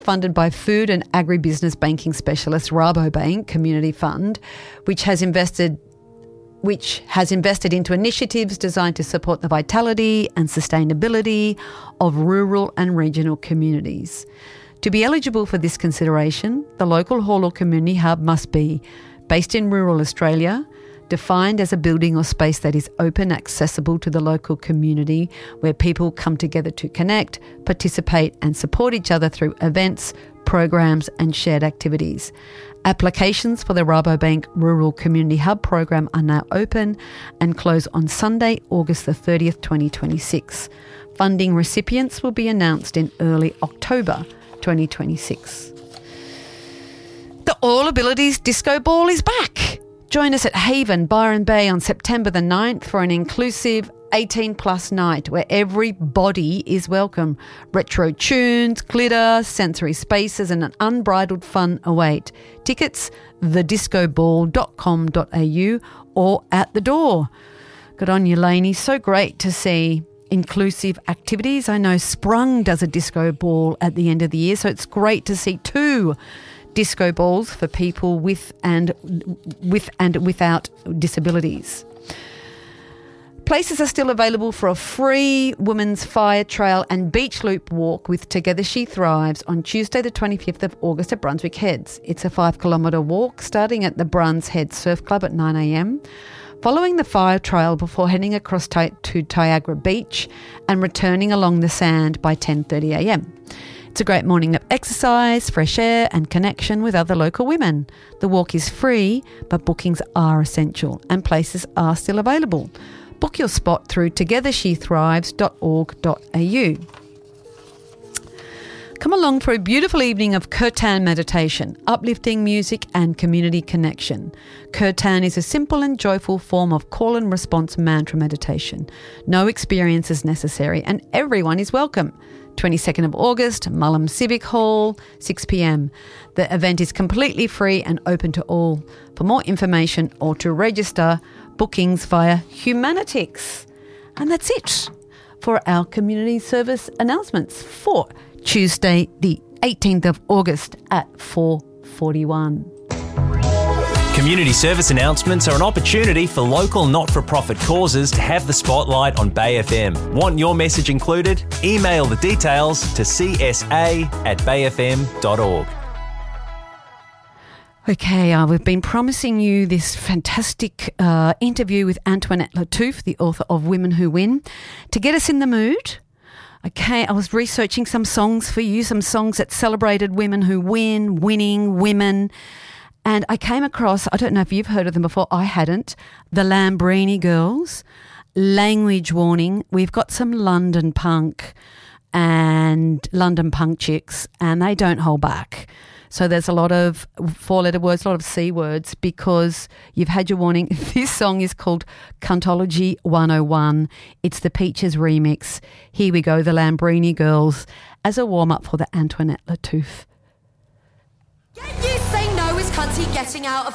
funded by food and agribusiness banking specialist Rabobank Community Fund, which has invested into initiatives designed to support the vitality and sustainability of rural and regional communities. To be eligible for this consideration, the local hall or community hub must be based in rural Australia, defined as a building or space that is open, accessible to the local community, where people come together to connect, participate and support each other through events, programs and shared activities. Applications for the Rabobank Rural Community Hub program are now open and close on Sunday, August the 30th, 2026. Funding recipients will be announced in early October 2026. The All Abilities Disco Ball is back. Join us at Haven, Byron Bay on September the 9th for an inclusive 18-plus night where everybody is welcome. Retro tunes, glitter, sensory spaces and an unbridled fun await. Tickets, thediscoball.com.au or at the door. Good on you, Lainey. So great to see inclusive activities. I know Sprung does a disco ball at the end of the year, so it's great to see two disco balls for people with and without disabilities. Places are still available for a free women's fire trail and beach loop walk with Together She Thrives on Tuesday the 25th of August at Brunswick Heads. It's a 5-kilometre walk starting at the Bruns Head Surf Club at 9 a.m, following the fire trail before heading across to Tyagra Beach and returning along the sand by 10:30 a.m. It's a great morning of exercise, fresh air and connection with other local women. The walk is free, but bookings are essential and places are still available. Book your spot through togethershethrives.org.au. Come along for a beautiful evening of Kirtan meditation, uplifting music and community connection. Kirtan is a simple and joyful form of call and response mantra meditation. No experience is necessary and everyone is welcome. 22nd of August, Mullum Civic Hall, 6 p.m. The event is completely free and open to all. For more information or to register, bookings via Humanitix. And that's it for our community service announcements for Tuesday the 18th of August at 4:41. Community service announcements are an opportunity for local not-for-profit causes to have the spotlight on Bay FM. Want your message included? Email the details to csa@bayfm.org. Okay, we've been promising you this fantastic interview with Antoinette Lattouf, the author of Women Who Win. To get us in the mood, okay, I was researching some songs for you, some songs that celebrated women who win, winning, women. And I came across, I don't know if you've heard of them before, I hadn't, the Lambrini Girls. Language warning, we've got some London punk and London punk chicks and they don't hold back. So there's a lot of 4-letter words, a lot of C words because you've had your warning. This song is called Cuntology 101. It's the Peaches remix. Here we go, the Lambrini Girls, as a warm-up for the Antoinette Lattouf. Can you say no is cunty getting out of